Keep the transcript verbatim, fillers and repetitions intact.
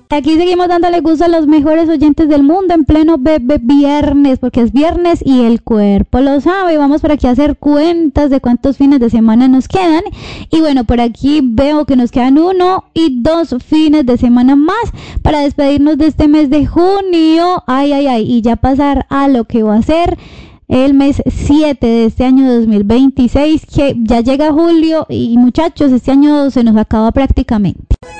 Aquí seguimos dándole gusto a los mejores oyentes del mundo en pleno bebé viernes, porque es viernes y el cuerpo lo sabe. Vamos por aquí a hacer cuentas de cuántos fines de semana nos quedan. Y bueno, por aquí veo que nos quedan uno y dos fines de semana más para despedirnos de este mes de junio. Ay, ay, ay, y ya pasar a lo que va a ser el mes siete de este año dos mil veintiséis, que ya llega julio y muchachos, este año se nos acaba prácticamente.